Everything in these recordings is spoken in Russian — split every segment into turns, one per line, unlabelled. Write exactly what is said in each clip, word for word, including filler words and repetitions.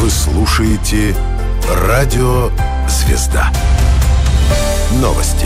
Вы слушаете Радио Звезда. Новости.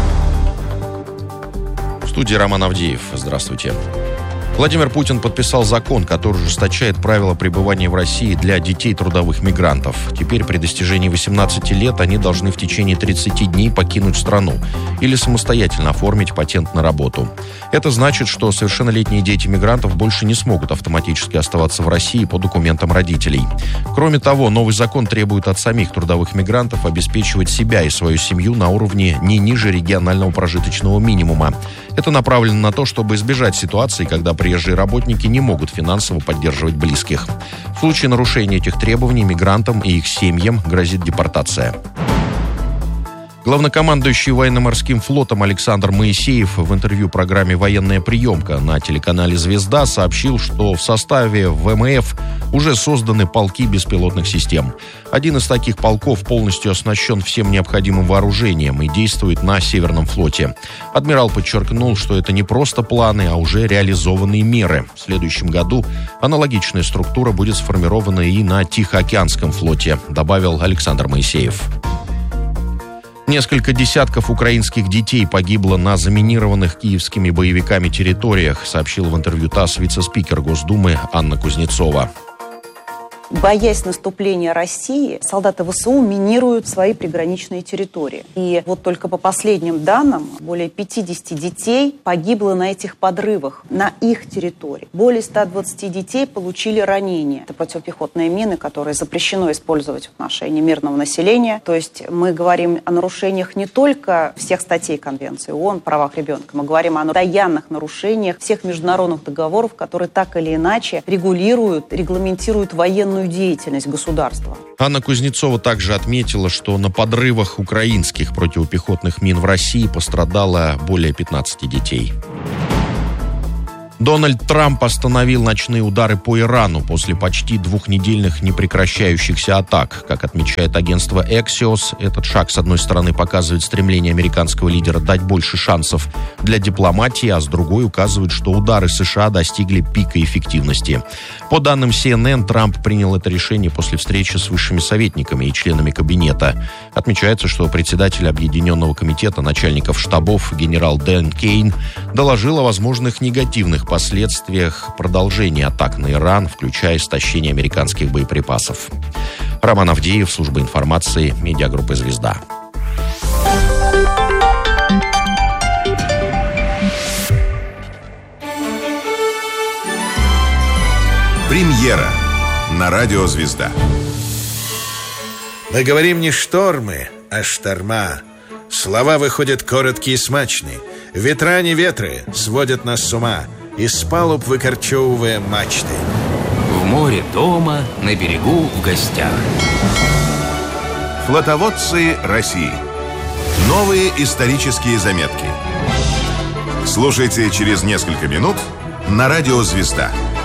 В студии Роман Авдеев. Здравствуйте. Владимир Путин подписал закон, который ужесточает правила пребывания в России для детей трудовых мигрантов. Теперь при достижении восемнадцати лет они должны в течение тридцати дней покинуть страну или самостоятельно оформить патент на работу. Это значит, что совершеннолетние дети мигрантов больше не смогут автоматически оставаться в России по документам родителей. Кроме того, новый закон требует от самих трудовых мигрантов обеспечивать себя и свою семью на уровне не ниже регионального прожиточного минимума. Это направлено на то, чтобы избежать ситуации, когда приезжие работники не могут финансово поддерживать близких. В случае нарушения этих требований мигрантам и их семьям грозит депортация. Главнокомандующий военно-морским флотом Александр Моисеев в интервью программе «Военная приемка» на телеканале «Звезда» сообщил, что в составе ВМФ уже созданы полки беспилотных систем. Один из таких полков полностью оснащен всем необходимым вооружением и действует на Северном флоте. Адмирал подчеркнул, что это не просто планы, а уже реализованные меры. В следующем году аналогичная структура будет сформирована и на Тихоокеанском флоте, добавил Александр Моисеев. Несколько десятков украинских детей погибло на заминированных киевскими боевиками территориях, сообщила в интервью ТАСС вице-спикер Госдумы Анна Кузнецова.
Боясь наступления России, солдаты ВСУ минируют свои приграничные территории. И вот только по последним данным, более пятидесяти детей погибло на этих подрывах, на их территории. Более ста двадцати детей получили ранения. Это противопехотные мины, которые запрещено использовать в отношении мирного населения. То есть мы говорим о нарушениях не только всех статей Конвенции ООН о правах ребенка, мы говорим о постоянных нарушениях всех международных договоров, которые так или иначе регулируют, регламентируют военную деятельность государства.
Анна Кузнецова также отметила, что на подрывах украинских противопехотных мин в России пострадало более пятнадцати детей. Дональд Трамп остановил ночные удары по Ирану после почти двухнедельных непрекращающихся атак. Как отмечает агентство Axios, этот шаг, с одной стороны, показывает стремление американского лидера дать больше шансов для дипломатии, а с другой указывает, что удары США достигли пика эффективности. По данным си эн эн, Трамп принял это решение после встречи с высшими советниками и членами кабинета. Отмечается, что председатель Объединенного комитета начальников штабов генерал Дэн Кейн доложил о возможных негативных последствиях продолжения атак на Иран, включая истощение американских боеприпасов. Роман Авдеев, служба информации, медиагруппа «Звезда».
Премьера на Радио Звезда.
Мы говорим не штормы, а шторма. Слова выходят короткие и смачные. Ветра не ветры сводят нас с ума, из палуб выкорчевывая мачты.
В море дома, на берегу в гостях.
Флотоводцы России. Новые исторические заметки. Слушайте через несколько минут на Радио Звезда.